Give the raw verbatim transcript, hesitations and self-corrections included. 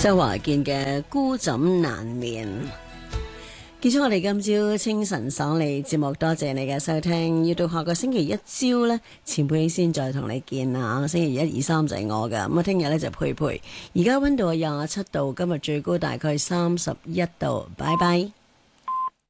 周華健嘅孤枕難眠。結束我哋今朝清晨爽利節目，多謝你嘅收聽。要到下個星期一朝呢，前輩先再同你見啊。星期一、二、三就係我噶，咁啊聽日呢就佩佩。而家溫度係廿七度，今日最高大概三十一度。拜拜。